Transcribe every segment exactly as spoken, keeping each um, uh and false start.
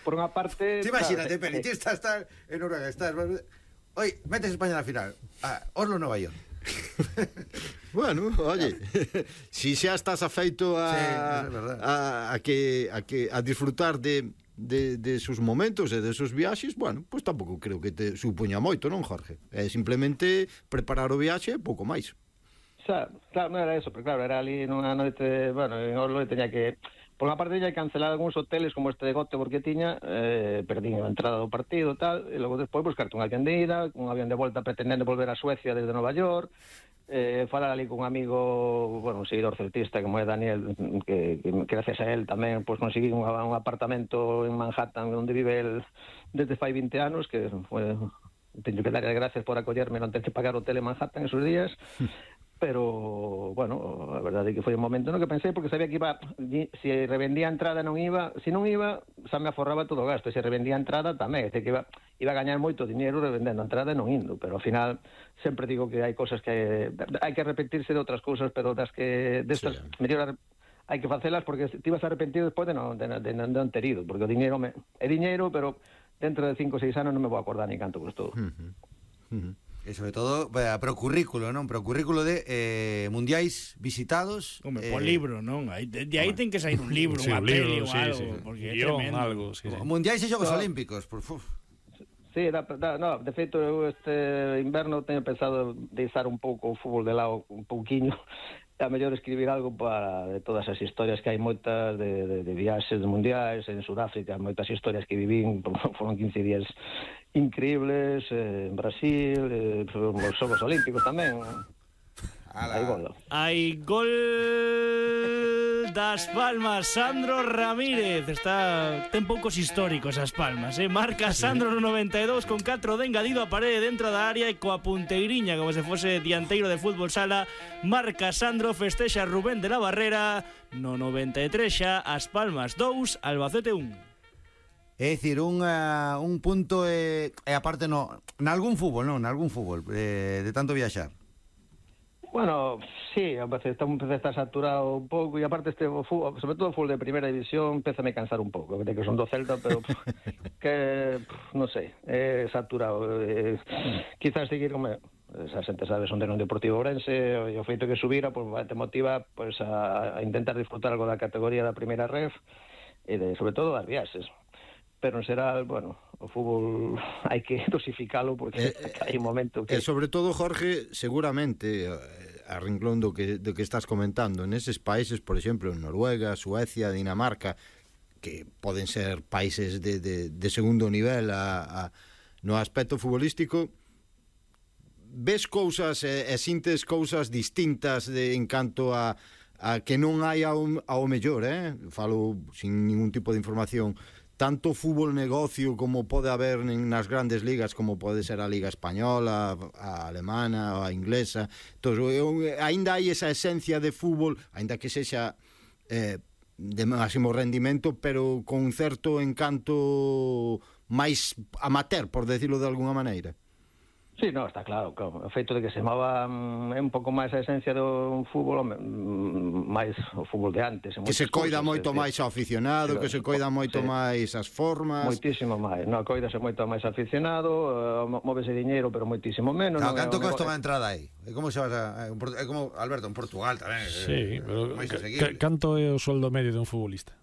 por unha parte... Te imagínate, claro, Peri, ti estás, estás en Noruega, estás... Oi, metes España na final. Ah, Oslo, Nova York. Bueno, oye, si xa estás afeito a, sí, é a, a que a que a disfrutar de de de sus momentos e de sus viaxes, bueno, pois pues tampouco creo que te supoña moito, non, Jorge? É simplemente preparar o viaxe e pouco máis. Xa, claro, non era eso, pero claro, era ali nunha noite, bueno, en Oslo e teña que, por unha parte tiña que cancelar algúns hoteles como este de Gote porque tiña, eh, perdín a entrada do partido e tal, e logo despois buscarte un avión de ida, un avión de volta pretendendo volver a Suecia desde Nova York, eh, falar ali con un amigo, bueno, un seguidor celtista como é Daniel, que, que, que gracias a él tamén pues, conseguí un, un apartamento en Manhattan onde vive el desde fai vinte anos, que foi, teño que darle gracias por acollerme, non ter que pagar hotel en Manhattan esos días. Pero, bueno, a verdade é que foi un momento no que pensei, porque sabía que iba, se revendía a entrada non iba, se non iba, xa me aforraba todo o gasto, e se revendía a entrada tamén, é que iba, iba a gañar moito dinheiro revendendo a entrada e non indo, pero ao final sempre digo que hai cosas que hai que arrepentirse de outras cousas, pero das que destas, sí, mellor hai que facelas, porque te ibas a arrepentir despois de non, de, de, de non ter ido, porque o dinheiro me, é dinheiro, pero dentro de cinco ou seis anos non me vou acordar ni canto costou. Uh-huh. Uh-huh. E sobre todo, para o currículo, non? Para o currículo de eh, mundiais visitados. Como, eh, por libro, non? Aí, de, de aí ten que sair un libro, sí, unha un peli libro, ou sí, algo, sí. porque é Guión, tremendo. algo, sí, sí. Mundiais e Xogos No. Olímpicos, por favor. Sí, da, da, no, de feito eu este inverno teño pensado deixar un pouco o fútbol de lado un pouquiño, a mellor escribir algo para de todas as historias que hai moitas de, de, de viaxes de mundiais en Sudáfrica, moitas historias que vivín, foron quince días increíbles, eh, en Brasil, eh, os Xogos Olímpicos tamén. Aí gol. Hai gol das Palmas, Sandro Ramírez. Está ten poucos históricos as Palmas, eh? Marca Sandro no noventa e dous con catro de engadido a parede dentro da área e coa punteiriña como se fose dianteiro de fútbol sala. Marca Sandro, festexa Rubén de la Barrera no noventa e tres xa as Palmas dous, Albacete un. É dicir, un, uh, un punto e, e aparte no, nalgún fútbol, non, nalgún fútbol, eh, de tanto viaxar. Bueno, sí, empecé, empecé a estar saturado un pouco, e aparte este fútbol, sobre todo o fútbol de primeira división, empeza a me cansar un pouco, de que son do Celta, pero que, non sei, é saturado. Eh, quizás seguir como esa xente sabe son de non Deportivo Ourense, e o feito que subira, pues, te motiva pues, a, a intentar disfrutar algo da categoría da primeira ref, e de, sobre todo das viaxes. Pero en xeral, bueno, o fútbol hai que dosificalo porque eh, hai un momento que... E sobre todo, Jorge, seguramente a renglón do que, do que estás comentando, neses países, por exemplo, en Noruega, Suecia, Dinamarca, que poden ser países de, de, de segundo nivel a, a, no aspecto futbolístico, ves cousas e, e sintes cousas distintas de, en canto a, a que non hai ao, ao mellor, eh? Falo sin ningún tipo de información, tanto fútbol negocio como pode haber nas grandes ligas, como pode ser a Liga Española, a Alemana, a Inglesa. Entón, ainda hai esa esencia de fútbol, ainda que sexa eh, de máximo rendimento, pero con un certo encanto máis amateur, por decirlo de alguna maneira. Sí, no, está claro, claro. O feito de que se mova um, é un pouco máis a esencia do fútbol, um, máis o fútbol de antes. Que se coida cousas, moito máis ao aficionado, pero, que se coida moito sí. máis as formas. Moitísimo máis, no, coidase moito máis aficionado, uh, móvese diñeiro, pero moitísimo menos. Claro, no, canto no, costa no, unha entrada aí? É como se vas a, é como, Alberto, en Portugal tamén. Sí, eh, pero ca, canto é o sueldo medio dun futbolista?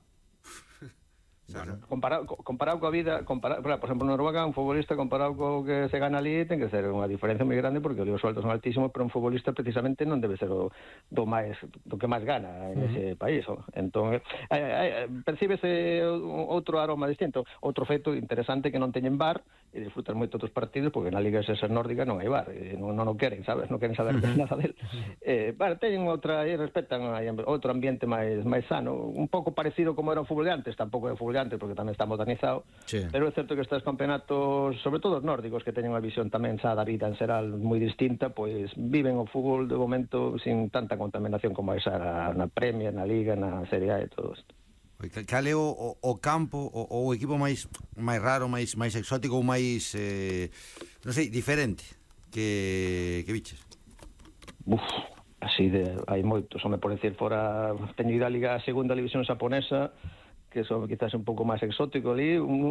Bueno, comparado, comparado coa vida, comparado, por exemplo, en Noruega, un futbolista comparado co que se gana ali ten que ser unha diferencia moi grande, porque os sueldos son altísimos, pero un futbolista precisamente non debe ser o, do máis do que máis gana en uh-huh. ese país. Entón, eh, eh, percíbese outro aroma distinto, outro feito interesante que non teñen bar e disfrutan moito dos partidos, porque na Liga esas nórdicas non hai bar, e non, non o queren, sabes, non queren saber uh-huh. nada del. Eh, bueno, teñen outra, e respetan hai outro ambiente máis máis sano, un pouco parecido como era o fútbol de antes, tampouco é o fútbol de antes, porque tamén está modernizado, sí. Pero é certo que estes campeonatos, sobre todo os nórdicos, que teñen unha visión tamén xa da vida en xeral moi distinta, pois viven o fútbol de momento sin tanta contaminación como esa na Premier, na Liga, na Serie A e todo isto. Cal é o, o, o campo, o, o equipo máis máis raro, máis máis exótico ou máis, eh, non sei, diferente que, que biches? Uf, así de, hai moitos, home, por decir, fora teño ido a Liga, a segunda división xaponesa, que son quizás un pouco máis exótico ali, un,